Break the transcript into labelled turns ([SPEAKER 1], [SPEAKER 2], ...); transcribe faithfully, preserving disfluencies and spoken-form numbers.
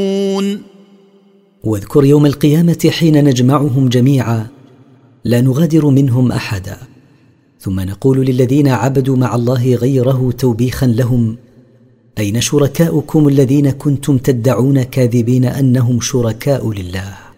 [SPEAKER 1] واذكر يوم القيامة حين نجمعهم جميعا لا نغادر منهم أحدا، ثم نقول للذين عبدوا مع الله غيره توبيخا لهم: أين شركاؤكم الذين كنتم تدعون كاذبين أنهم شركاء لله؟